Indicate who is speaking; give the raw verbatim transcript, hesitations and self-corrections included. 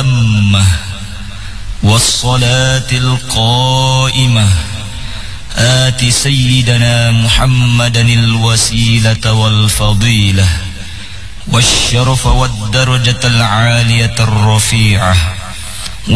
Speaker 1: التامة والصلاة القائمة آت سيدنا محمدا الوسيلة والفضيلة والشرف والدرجة العالية الرفيعة